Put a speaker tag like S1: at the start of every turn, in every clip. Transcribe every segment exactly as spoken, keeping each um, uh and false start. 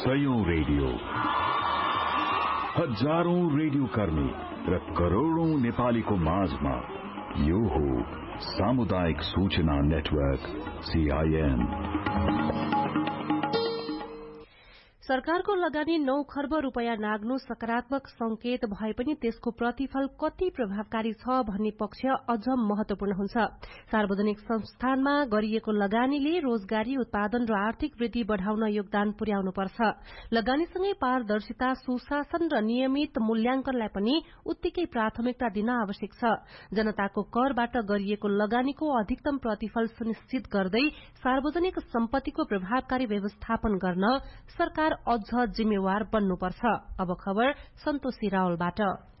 S1: सयौं radio, हजारौं radio कर्मी र करोड़ौं नेपालीको माझमा यो हो सामुदायिक सूचना नेटवर्क सीआईएन।
S2: सरकारको लगानी नौ खर्ब रूपियाँ नाग्नु सकारात्मक संकेत भए पनि त्यसको प्रतिफल कति प्रभावकारी छ भन्ने पक्ष अझ महत्वपूर्ण हुन्छ। सार्वजनिक संस्थानमा गरिएको लगानीले रोजगारी, उत्पादन र आर्थिक वृद्धि बढ़ाउन योगदान पुर्याउनुपर्छ। लगानीसँगै पारदर्शिता, सुशासन र नियमित मूल्याङ्कनलाई पनि उत्तिकै प्राथमिकता दिन आवश्यक छ। जनताको करबाट गरिएको लगानीको अधिकतम प्रतिफल सुनिश्चित गर्दै सार्वजनिक सम्पत्तिको प्रभावकारी व्यवस्थापन गर्न सरकार अझ जिम्मेवार बन्नुपर्छ। अब खबर सन्तोषी रावलबाट।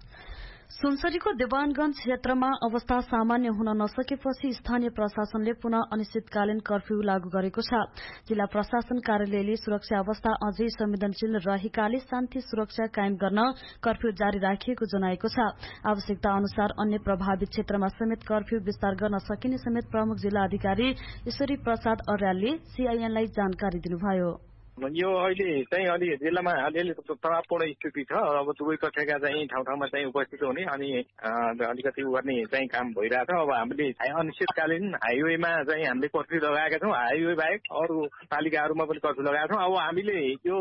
S3: सुनसरीको देवानगंज क्षेत्रमा अवस्था सामान्य हुन नसकेपछि स्थानीय प्रशासनले पुनः अनिश्चितकालीन कर्फ्यू लागू गरेको छ। जिल्ला प्रशासन कार्यालयले सुरक्षा अवस्था अझै संवेदनशील रहेकाले शान्ति सुरक्षा कायम गर्न कर्फ्यू जारी राखिएको जनाएको छ। आवश्यकता अनुसार अन्य प्रभावित क्षेत्रमा समेत कर्फ्यू विस्तार गर्न सकिने समेत प्रमुख जिल्ला अधिकारी ईश्वरी प्रसाद अर्यालले सीआईएनलाई जानकारी दिनुभयो।
S4: यो अहिले चाहिँ अलि जिल्लामा अलिअलि तनावपूर्ण स्थिति छ। अब दुवै कक्षाका चाहिँ ठाउँ ठाउँमा चाहिँ उपस्थित हुने अनि अलिकति गर्ने चाहिँ काम भइरहेछ। अब हामीले अनिश्चितकालीन हाइवेमा चाहिँ हामीले कर्फ्यू लगाएका छौँ। हाइवे बाहेक अरू पालिकाहरूमा पनि कर्फ्यू लगाएका छौँ। अब हामीले यो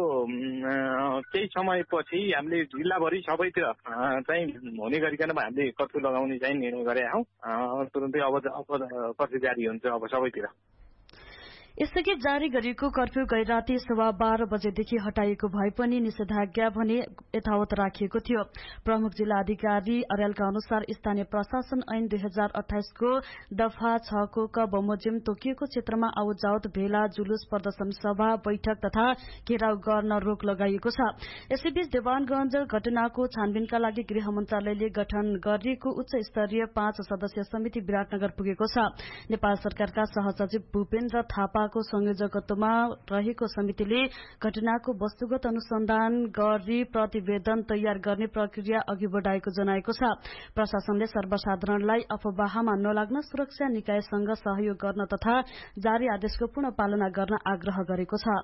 S4: केही समयपछि हामीले जिल्लाभरि सबैतिर चाहिँ हुने गरिकन हामीले कर्फ्यू लगाउने चाहिँ निर्णय गरेका छौँ। तुरुन्तै अब कर्फ्यू जारी हुन्छ अब सबैतिर।
S3: यसअघि जारी गरिएको कर्फ्यू गैराती सवा बाह्र बजेदेखि हटाइएको भए पनि निषेधाज्ञा भने यथावत राखिएको थियो। प्रमुख जिल्ला अधिकारी अर्यालका अनुसार स्थानीय प्रशासन ऐन दुई हजार अठाइसको दफा छको क बमोजिम तोकिएको क्षेत्रमा आवतजावत, भेला, जुलुस, प्रदर्शन सभा, बैठक तथा घेराव गर्न रोक लगाइएको छ। यसैबीच देवानगंज घटनाको छानबिनका लागि गृह मन्त्रालयले गठन गरिएको उच्च स्तरीय पाँच सदस्यीय समिति विराटनगर पुगेको छ। नेपाल सरकारका सहसचिव भूपेन्द्र थापा को संयोजकत्वमा रहेको समितिले घटनाको वस्तुगत अनुसन्धान गरी प्रतिवेदन तयार गर्ने प्रक्रिया अघि बढ़ाएको जनाएको छ। प्रशासनले सर्वसाधारणलाई अफवाहमा नलाग्न सुरक्षा निकायसँग सहयोग गर्न तथा जारी आदेशको पूर्ण पालना गर्न आग्रह गरेको छ।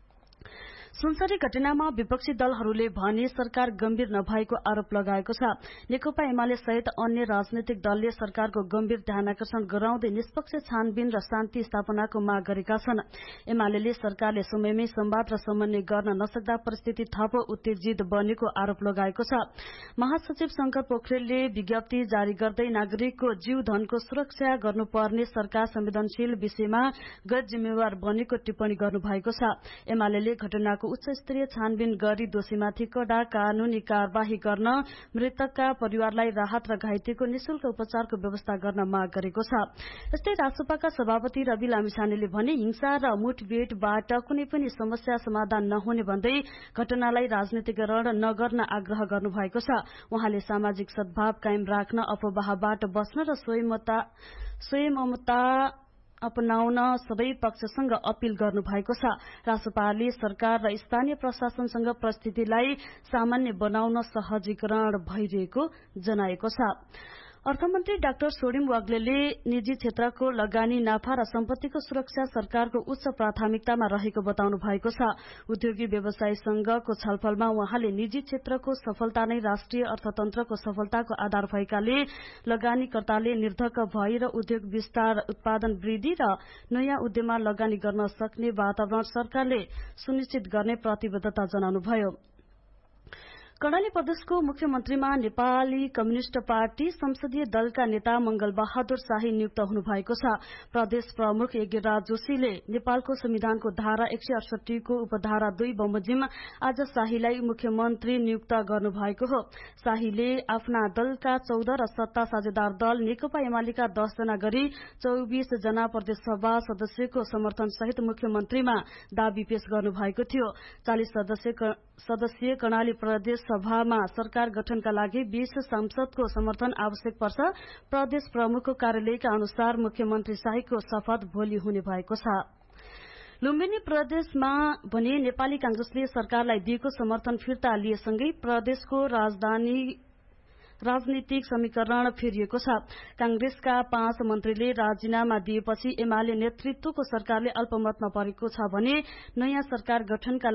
S3: सुनसरी घटनामा विपक्षी दलहरूले भने सरकार गम्भीर नभएको आरोप लगाएको छ। नेकपा एमाले सहित अन्य राजनैतिक दलले सरकारको गम्भीर ध्यानाकर्षण गराउँदै निष्पक्ष छानबिन र शान्ति स्थापनाको माग गरेका छन्। एमाले सरकारले समयमै संवाद र समन्वय गर्न नसक्दा परिस्थिति थप उत्तेजित बनेको आरोप लगाएको छ। महासचिव शंकर पोखरेलले विज्ञप्ति जारी गर्दै नागरिकको जीव धनको सुरक्षा गर्नुपर्ने सरकार संवेदनशील विषयमा गैर जिम्मेवार बनेको टिप्पणी गर्नुभएको छ। एमाले घटनाको उच्च स्तरीय छानबिन गरी दोषीमाथि कडा कानूनी कार्यवाही गर्न, मृतकका परिवारलाई राहत र घाइतेको निशुल्क उपचारको व्यवस्था गर्न माग गरेको छ। यस्तै रासोपाका सभापति रवि लामिछानेले भने हिंसा र मुठभेडबाट कुनै पनि समस्या समाधान नहुने भन्दै घटनालाई राजनीतिकरण नगर्न आग्रह गर्नुभएको छ। उहाँले सामाजिक सद्भाव कायम राख्न, अफवाहबाट बस्न र स्वयंमता अपनाउन सबै पक्षसँग अपील गर्नुभएको छ। रासोपाले सरकार र स्थानीय प्रशासनसँग परिस्थितिलाई सामान्य बनाउन सहजीकरण भइरहेको जनाएको छ। अर्थमन्त्री डाक्टर सोडिम वाग्लेले निजी क्षेत्रको लगानी, नाफा र सम्पत्तिको सुरक्षा सरकारको उच्च प्राथमिकतामा रहेको बताउनु भएको छ। उद्योगी व्यवसायीसँगको छलफलमा उहाँले निजी क्षेत्रको सफलता नै राष्ट्रिय अर्थतन्त्रको सफलताको आधार भएकाले लगानीकर्ताले निर्धक्क भएर उद्योग विस्तार, उत्पादन वृद्धि र नयाँ उद्यममा लगानी गर्न सक्ने वातावरण सरकारले सुनिश्चित गर्ने प्रतिबद्धता जनाउनुभयो। कर्णाली प्रदेशको मुख्यमन्त्रीमा नेपाली कम्युनिष्ट पार्टी संसदीय दलका नेता मंगल बहादुर शाही नियुक्त हुनुभएको छ। प्रदेश प्रमुख यज्ञराज जोशीले नेपालको संविधानको धारा एक सय अडसठी को उपधारा दुई बमोजिम आज शाहीलाई मुख्यमन्त्री नियुक्त गर्नुभएको हो। शाहीले आफ्ना दलका चौध र सत्ता साझेदार दल नेकपा एमालेका दस जना गरी चौबीस जना प्रदेश सभा सदस्यको समर्थन सहित मुख्यमन्त्रीमा दावी पेश गर्नुभएको थियो। चालीस सदस्यीय कर्णाली प्रदेश सभामा सरकार गठनका लागि बीस सांसदको समर्थन आवश्यक पर्छ। प्रदेश प्रमुखको कार्यालयका अनुसार मुख्यमन्त्री शाहीको शपथ भोलि हुने भएको छ। लुम्बिनी प्रदेशमा भने नेपाली कांग्रेसले सरकारलाई दिएको समर्थन फिर्ता लिएसँगै प्रदेशको राजधानी राजनीतिक समीकरण फेरिएको छ। कांग्रेसका पाँच मन्त्रीले राजीनामा दिएपछि एमाले नेतृत्वको सरकारले अल्पमतमा परेको छ भने नयाँ सरकार गठनका